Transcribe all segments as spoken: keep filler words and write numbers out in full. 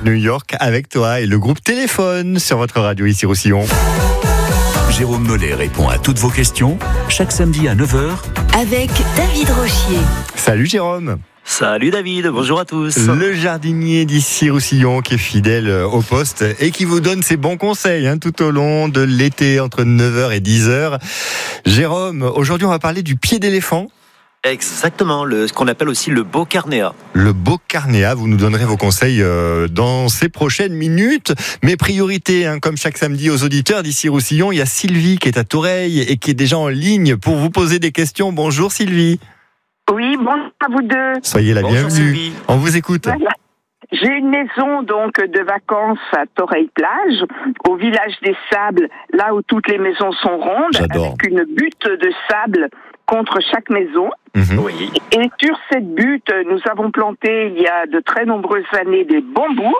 New York avec toi et le groupe Téléphone sur votre radio ici Roussillon. Jérôme Mollet répond à toutes vos questions chaque samedi à neuf heures avec David Rochier. Salut Jérôme. Salut David, bonjour à tous. Le jardinier d'ici Roussillon qui est fidèle au poste et qui vous donne ses bons conseils hein, tout au long de l'été entre neuf heures et dix heures. Jérôme, aujourd'hui on va parler du pied d'éléphant. Exactement, le, ce qu'on appelle aussi le Beaucarnéa. Le Beaucarnéa, vous nous donnerez vos conseils euh, dans ces prochaines minutes. Mes priorités, hein, comme chaque samedi aux auditeurs d'ici Roussillon, il y a Sylvie qui est à Toreil et qui est déjà en ligne pour vous poser des questions. Bonjour Sylvie. Oui, bonjour à vous deux. Soyez la Bonjour, bienvenue. Sylvie. On vous écoute. Voilà. J'ai une maison donc de vacances à Toreil-Plage, au village des Sables, là où toutes les maisons sont rondes, J'adore. avec une butte de sable contre chaque maison. Mhm. Oui. Et sur cette butte, nous avons planté il y a de très nombreuses années des bambous.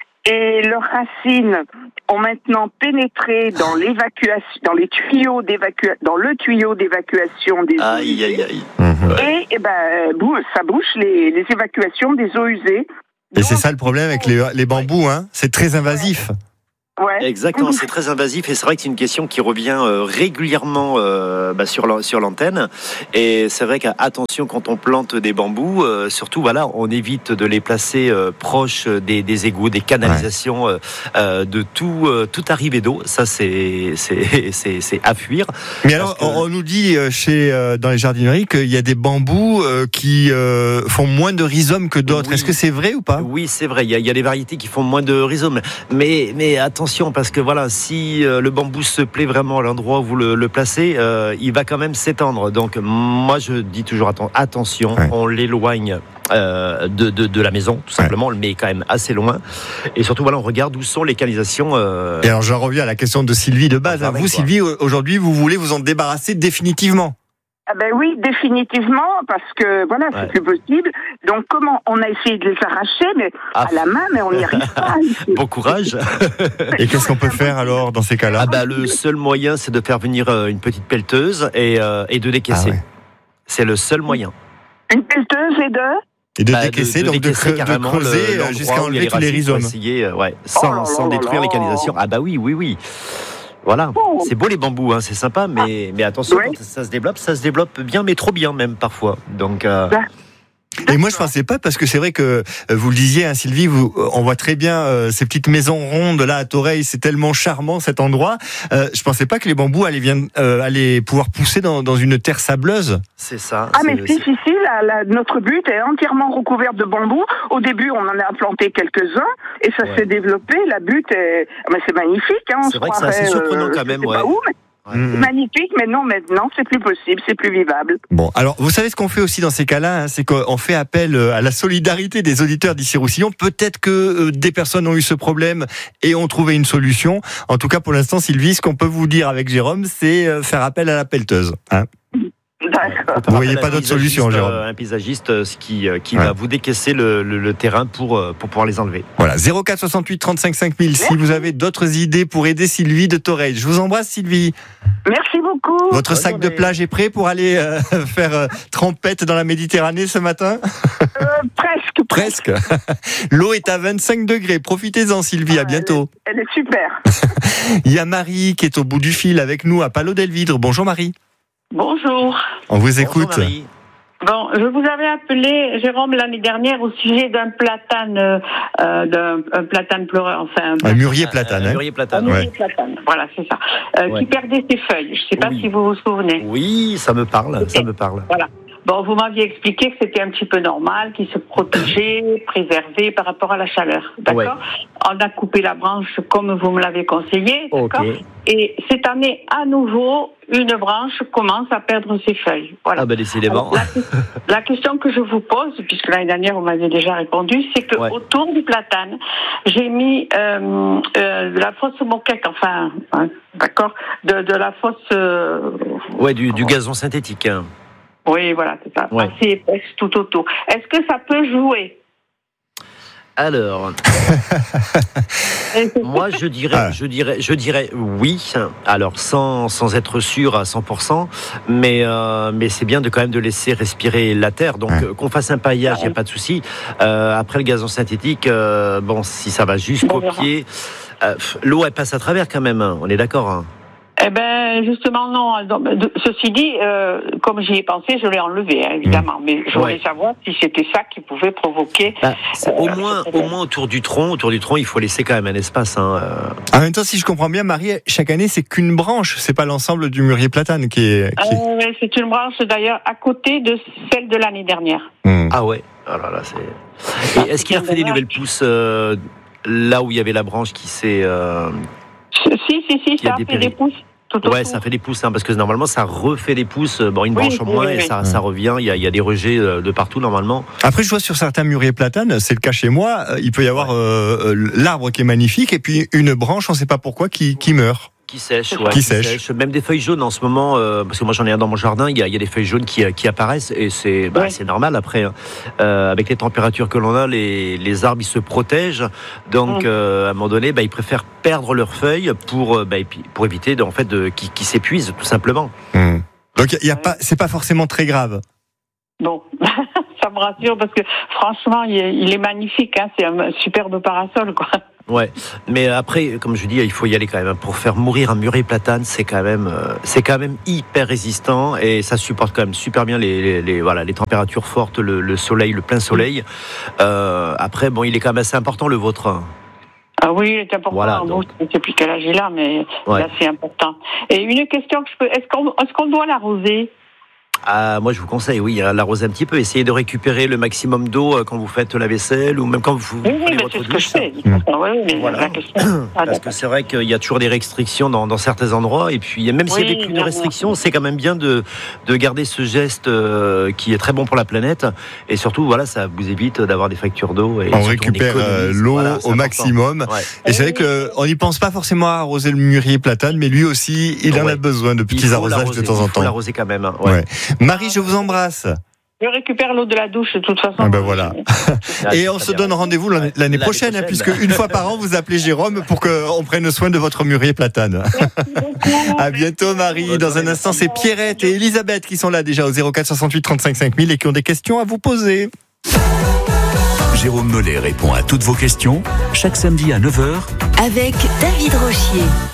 Et leurs racines ont maintenant pénétré dans l'évacuation, dans les tuyaux d'évacuation, dans le tuyau d'évacuation des eaux Aïe, usées. aïe, aïe. Mhm. Et, eh ben, bou- ça bouche les, les évacuations des eaux usées. Et c'est Donc, ça le problème avec les, les bambous, hein. C'est très invasif. Ouais. Exactement, c'est très invasif et c'est vrai que c'est une question qui revient euh, régulièrement euh, bah, sur, la, sur l'antenne. Et c'est vrai qu'attention quand on plante des bambous, euh, surtout voilà, on évite de les placer euh, proches des, des égouts, des canalisations, euh, euh, de tout, euh, toute arrivée d'eau. Ça c'est, c'est, c'est, c'est à fuir. Mais alors, que- on, on nous dit euh, chez euh, dans les jardineries qu'il y a des bambous euh, qui euh, font moins de rhizomes que d'autres. Oui. Est-ce que c'est vrai ou pas? Oui, c'est vrai. Il y, a, il y a des variétés qui font moins de rhizomes, mais mais attention parce que voilà, si euh, le bambou se plaît vraiment à l'endroit où vous le, le placez, euh, il va quand même s'étendre. Donc moi, je dis toujours atten- attention, Ouais. on l'éloigne. Euh, de, de, de la maison, tout simplement, on le met quand même assez loin. Et surtout, voilà, on regarde où sont les canalisations. Euh... Et alors, j'en reviens à la question de Sylvie de base. Ah, hein. bah, Vous, quoi. Sylvie, aujourd'hui, vous voulez vous en débarrasser définitivement? Ah ben oui, définitivement, parce que voilà, c'est Ouais. plus possible. Donc comment on a essayé de les arracher, mais Ah. à la main, mais on n'y arrive pas. ici. Bon courage. Et qu'est-ce qu'on peut faire alors dans ces cas-là? Ah bah, le seul moyen, c'est de faire venir euh, une petite pelleteuse et, euh, et de décaisser. Ah ouais. C'est le seul moyen. Une pelleteuse et deux. Et de Bah, décaisser, de donc de, décaisser creu- de carrément creuser le- euh, l'endroit jusqu'à où il y a enlever tous les racines pour rhizomes. essayer, euh, ouais, sans, Oh là là sans là détruire là. les canalisations. Ah bah oui, oui, oui. Voilà, Oh. c'est beau les bambous, hein, c'est sympa, mais, mais attention, Ouais. quand ça se développe, ça se développe bien, mais trop bien même parfois. Donc, euh, Et moi, je pensais pas, parce que c'est vrai que euh, vous le disiez, hein, Sylvie, vous, euh, on voit très bien euh, ces petites maisons rondes là à Toreil, c'est tellement charmant cet endroit. Euh, je pensais pas que les bambous allaient, bien, euh, allaient pouvoir pousser dans, dans une terre sableuse. c'est ça. Ah c'est- mais c'est- si, si, si, la- la- notre butte est entièrement recouverte de bambous. Au début, on en a planté quelques-uns et ça Ouais. s'est développé. La butte est, ah, mais c'est magnifique. Hein, on C'est se vrai que c'est assez croirait, surprenant euh, quand je même, sais ouais. pas où, mais Ouais. Mmh. c'est magnifique, mais non, maintenant, c'est plus possible, c'est plus vivable. Bon, alors vous savez ce qu'on fait aussi dans ces cas-là, hein, c'est qu'on fait appel euh, à la solidarité des auditeurs d'ici Roussillon. Peut-être que euh, des personnes ont eu ce problème et ont trouvé une solution. En tout cas, pour l'instant, Sylvie, ce qu'on peut vous dire avec Jérôme, c'est euh, faire appel à la pelleteuse. Hein. D'accord. Vous voyez Appel pas à un d'autre solution, paysagiste, Jérôme? euh, Un paysagiste euh, ce qui, euh, qui Ouais. va vous décaisser le, le, le terrain pour, euh, pour pouvoir les enlever. Voilà, zéro quatre soixante-huit trente-cinq cinq mille. Si vous avez d'autres idées pour aider Sylvie de Toreil. Je vous embrasse, Sylvie. Merci beaucoup. Votre Bonne sac de journée. plage est prêt pour aller euh, faire euh, trempette dans la Méditerranée ce matin? Euh, presque, Presque. L'eau est à vingt-cinq degrés. Profitez-en, Sylvie. À Ouais, bientôt. Elle est super. Il y a Marie qui est au bout du fil avec nous à Palau-Delvidre. Bonjour Marie. Bonjour. On vous Bonjour, écoute. Marie. Bon, je vous avais appelé, Jérôme, l'année dernière au sujet d'un platane, euh, d'un un platane pleureur, enfin un Un mûrier platane. Un hein. mûrier un platane. mûrier ouais. platane. Voilà, c'est ça. Euh, Ouais. Qui perdait ses feuilles. Je ne sais pas Oui. si vous vous souvenez. Oui, ça me parle, ça me parle. Bon, vous m'aviez expliqué que c'était un petit peu normal, qu'il se protégeait, préservait par rapport à la chaleur. D'accord. Ouais. On a coupé la branche comme vous me l'avez conseillé. D'accord. Ok. Et cette année, à nouveau, une branche commence à perdre ses feuilles. Voilà. Ah ben décidément. Alors, la, la question que je vous pose, puisque l'année dernière vous m'avez déjà répondu, c'est que Ouais. autour du platane, j'ai mis euh, euh, de la fausse moquette, enfin, hein, d'accord, de, de la fausse. Euh, Ouais, du, du gazon synthétique. hein. oui, voilà, c'est ça. Ouais. Assez épaisse tout autour. Est-ce que ça peut jouer? Alors, moi je dirais, Ah. je dirais, je dirais oui. Alors sans sans être sûr à cent pour cent, mais euh, mais c'est bien de quand même de laisser respirer la terre. Donc Ouais. euh, qu'on fasse un paillage, il y a pas de souci. Euh, après le gazon synthétique, euh, bon si ça va jusqu'au On verra. pied, euh, l'eau elle passe à travers quand même. Hein, on est d'accord. Hein. Eh ben, justement, non. Donc, de- Ceci dit, euh, comme j'y ai pensé, je l'ai enlevé, hein, évidemment. Mais je voulais Ouais. savoir si c'était ça qui pouvait provoquer. Bah, c'est au Euh, moins, c'est au moins autour du tronc, autour du tronc, il faut laisser quand même un espace. Hein, euh. En même temps, si je comprends bien, Marie, chaque année, c'est qu'une branche, c'est pas l'ensemble du mûrier platane qui est. Qui est... Euh, ouais, c'est une branche d'ailleurs à côté de celle de l'année dernière. Hmm. Ah ouais. Oh là là, c'est. Et est-ce qu'il a c'est fait des dommage. nouvelles pousses euh, là où il y avait la branche qui s'est. Euh... Si, si, si, Il y a ça a des fait des péri- pousses. Tout Ouais, autour. ça fait des pousses, hein, parce que normalement ça refait des pousses. Bon, une Oui, branche en oui, moins oui, et oui. ça, ça revient. Il y, a, il y a des rejets euh, de partout normalement. Après, je vois sur certains mûriers platanes, c'est le cas chez moi, euh, il peut y avoir euh, euh, l'arbre qui est magnifique et puis une branche, on ne sait pas pourquoi, qui, qui meurt. Qui sèche, ouais, Qui sèche. Même des feuilles jaunes en ce moment, euh, parce que moi j'en ai un dans mon jardin, il y a, il y a des feuilles jaunes qui, qui apparaissent et c'est bah, Ouais. c'est normal après. Hein. Euh, avec les températures que l'on a, les, les arbres ils se protègent, donc Mm. euh, à un moment donné, bah, ils préfèrent perdre leurs feuilles pour, euh, bah, et puis, pour éviter en fait, de, qu'ils qu'ils s'épuisent tout simplement. Hmm. Donc, il y a pas, c'est pas forcément très grave. Bon, ça me rassure parce que franchement, il est, il est magnifique. Hein, c'est un superbe parasol, quoi. Ouais, mais après, comme je dis, il faut y aller quand même. Pour faire mourir un mûrier platane, c'est quand même, euh, c'est quand même hyper résistant et ça supporte quand même super bien les, les, les voilà, les températures fortes, le, le soleil, le plein soleil. Euh, après, bon, il est quand même assez important le vôtre. Hein. Ah oui, il est important. Voilà, Bon, donc. je ne sais plus quel âge il a, mais Ouais. là, c'est important. Et une question que je peux, est-ce qu'on, est-ce qu'on doit l'arroser? Ah, moi, je vous conseille, oui, à l'arroser un petit peu. Essayez de récupérer le maximum d'eau euh, quand vous faites la vaisselle ou même quand vous Oui, oui, prenez mais votre c'est ce que douche. je fais. Mmh. Ah, oui, mais Voilà. la question. Ah, Parce d'accord. que c'est vrai qu'il y a toujours des restrictions dans, dans certains endroits. Et puis, même s'il n'y Oui, avait plus de bien restrictions, c'est quand même bien de, de garder ce geste euh, qui est très bon pour la planète. Et surtout, voilà, ça vous évite d'avoir des factures d'eau. Et On surtout, récupère euh, économise. l'eau Voilà, c'est au important. maximum. Ouais. Et c'est vrai qu'on n'y pense pas forcément à arroser le mûrier platane, mais lui aussi, il en Ouais. a besoin de Il petits faut arrosages de l'arroser, temps en Il faut temps. l'arroser quand même. hein. Ouais. Ouais. Marie, je vous embrasse. Je récupère l'eau de la douche de toute façon. Ah ben voilà. Ah, Et c'est on très se bien. donne rendez-vous l'année l'année L'année prochaine, hein, prochaine. puisque une fois par an, vous appelez Jérôme pour qu'on prenne soin de votre mûrier platane. À bientôt, Marie. Dans un instant, c'est Pierrette et Elisabeth qui sont là déjà au zéro quatre soixante-huit trente-cinq cinq mille et qui ont des questions à vous poser. Jérôme Mollet répond à toutes vos questions chaque samedi à neuf heures Avec David Rochier.